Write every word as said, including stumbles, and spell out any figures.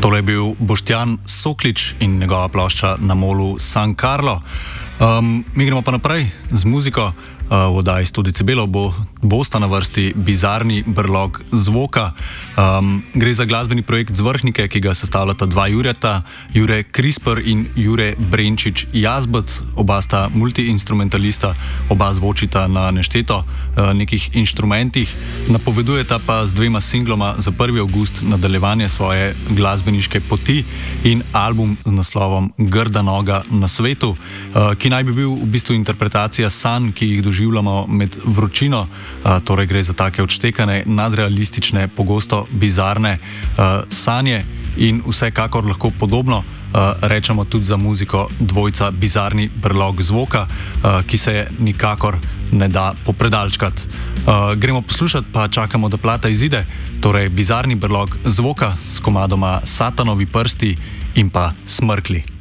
Tole je bil Boštjan Soklič in njegova plošča na molu San Carlo. Um, mi gremo pa naprej z muziko. Uh, v oddaji sto decibelov bo, bosta na vrsti Bizarni brlog zvoka. Um, gre za glasbeni projekt Zvrhnike, ki ga sestavljata dva Jureta, Jure Krisper in Jure Brenčič Jazbec. Oba sta multiinstrumentalista, oba zvočita na nešteto uh, nekih inštrumentih. Napovedujeta pa z dvema singloma za prvi avgust nadaljevanje svoje glasbeniške poti in album z naslovom Grda noga na svetu, uh, ki naj bi bil v bistvu interpretacija sanj, ki jih doživljamo med vročino, uh, torej gre za take odštekane, nadrealistične, pogosto bizarne uh, sanje in vsekakor lahko podobno uh, rečemo tudi za muziko dvojca Bizarni brlog zvoka, uh, ki se je nikakor ne da popredalčkati. Uh, gremo poslušati, pa čakamo, da plata izide, torej Bizarni brlog zvoka s komadoma Satanovi prsti in pa Smrkli.